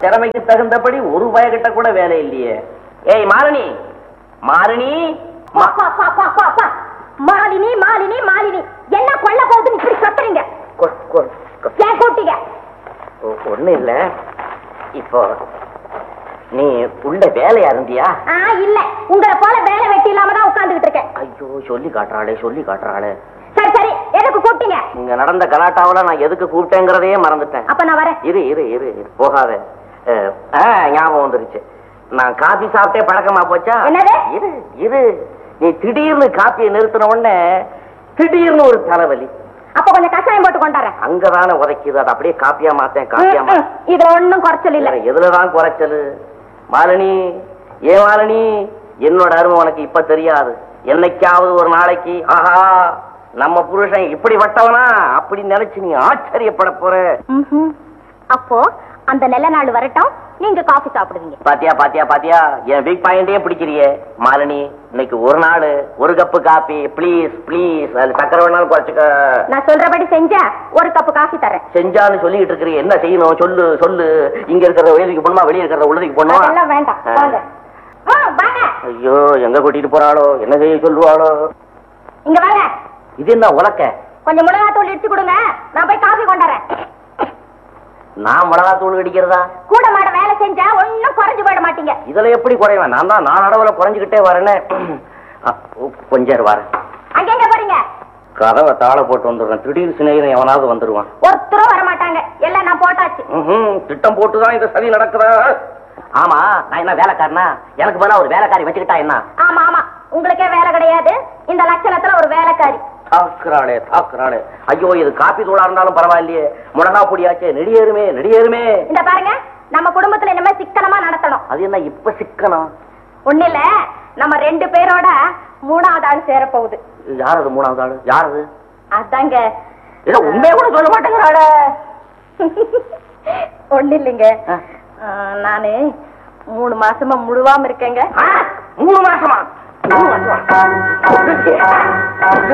திறமைக்கு தகுந்தபடி ஒரு பயக்கிட்ட கூட வேலை இல்லையே. ஏய் மாலினி, மாலினி, மாலினி, மாலினி, மாலினி, என்ன கொல்ல போகுதுன்னு இப்படி கத்துறீங்க? ஏன் கூட்டிங்க? ஒண்ணு இல்ல, இப்போ நீ உள்ள வேலையா இருந்தியா? இல்ல, உங்களை போல வேலை வெட்டி இல்லாம தான் உட்கார்ந்துகிட்டு இருக்கேன். ஐயோ, சொல்லி காட்டுறாளே, சொல்லி காட்டுறாளே. சரி சரி, எதுக்கு கூப்பிட்டீங்க? இங்க நடந்த கலாட்டாவில நான் எதுக்கு கூப்பிட்டேங்கிறதையே மறந்துட்டேன். அப்ப நான் வரேன். இரு இரு இரு, போகாத. ஞாபகம் வந்துருச்சு, நான் காபி சாப்பிட்டே பழக்கமா போச்சா? என்னது? இரு இரு, நீ திடீர்னு காப்பியை நிறுத்தின உடனே திடீர்னு ஒரு தலைவலி. அப்ப கொஞ்சம் கஷாயம் போட்டு கொண்டாறேன். அங்கதானே உதைக்குது, அது அப்படியே காப்பியா மாத்தேன். காப்பியா இதுல ஒண்ணும் குறைச்சல் இல்ல. எதுலதான் குறைச்சல்? மாலினி, ஏன் மாலினி, என்னோட அருமை உனக்கு இப்ப தெரியாது. என்னைக்காவது ஒரு நாளைக்கு ஆஹா நம்ம புருஷன் இப்படி வட்டவனா அப்படி நினைச்சு நீ ஆச்சரியப்பட போற. அப்போ அந்த நல்ல நாள் வரட்டும், நீங்க காஃபி சாப்பிடுவீங்க. பாத்தியா பாத்தியா பாத்தியா, என் வீக் பாயிண்டே பிடிக்கிறியே. மாலினி, இன்னைக்கு ஒரு நாள் ஒரு கப்பு காபி ப்ளீஸ் ப்ளீஸ். அது சக்கரை வேணாலும் குறைச்சுக்க. நான் சொல்றபடி செஞ்சா ஒரு கப்பு காஃபி தரேன். செஞ்சான்னு சொல்லிட்டு இருக்கிற, என்ன செய்யணும் சொல்லு சொல்லு. இங்க இருக்கிற உயர்வுக்கு போணுமா, வெளியே இருக்கிற உள்ளதுக்கு போணுமா? எல்லாம் வேண்டாம், வாங்க. ஐயோ, எங்க கூட்டிட்டு போறாளோ, என்ன செய்ய சொல்லுவாளோ. இங்க வாங்க. இது என்ன உலக்க? கொஞ்சம் மிளகாத்தூள் இடிச்சு கொடுங்க, நான் போய் காஃபி கொண்டாறேன். நான் மிளகாத்தூள் இடிக்கிறதா? கூட மாட வேலை செஞ்சா ஒன்னும் குறைஞ்சு போயிட மாட்டீங்க. இதுல எப்படி குறைவேன்? நான் தான் நான் அளவுல குறைஞ்சுக்கிட்டே வரேன்னு. கொஞ்சம் வரேன். அங்க போறீங்க? கதவை தாள போட்டு வந்துடுறேன். திடீர் சிநேகிதன் எவனாவது வந்துருவான். ஒருத்தரும் வர மாட்டாங்க, எல்லாம் நான் போட்டாச்சு. திட்டம் போட்டுதான் இந்த சதி நடக்குதா? ஆமா, நான் என்ன வேலைக்காரனா? எனக்கு பதிலா ஒரு வேலைக்காரி வச்சுக்கிட்டா என்ன? ஆமா ஆமா, உங்களுக்கே வேலை கிடையாது, இந்த லட்சணத்துல ஒரு வேலைக்காரி. தாக்குறாளே தாக்குறாளே. ஐயோ, இது காப்பி தூளா இருந்தாலும் பரவாயில்லையே, மிளகா பொடியாச்சே, நெடியேறுமே நெடியேறுமே. இந்த பாருங்க, நம்ம குடும்பத்துல இனிமே சிக்கனமா நடத்தணும். அது என்ன இப்ப சிக்கனம்? ஒண்ணு இல்ல, நம்ம 2 பேரோட 3வது ஆள் சேர போகுது. யாரது 3வது ஆளு? யாரது? அதாங்க. இத உண்மையை கூட சொல்ல மாட்டேங்கிறாளே. ஒண்ணு இல்லைங்க, நானு 3 மாசமா முழுவாம இருக்கேங்க. 3 மாசமா?